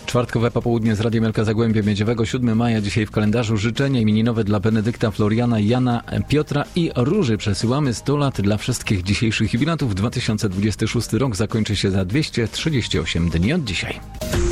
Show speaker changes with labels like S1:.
S1: Czwartkowe popołudnie z Radiem Elka Zagłębie Miedziowego, 7 maja. Dzisiaj w kalendarzu życzenia imieninowe dla Benedykta, Floriana, Jana, Piotra i Róży. Przesyłamy 100 lat dla wszystkich dzisiejszych jubilatów. 2026 rok zakończy się za 238 dni od dzisiaj.